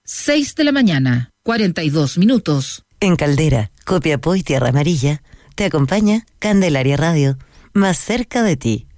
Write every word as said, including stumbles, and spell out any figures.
seis de la mañana, cuarenta y dos minutos. En Caldera, Copiapó y Tierra Amarilla, te acompaña Candelaria Radio, más cerca de ti.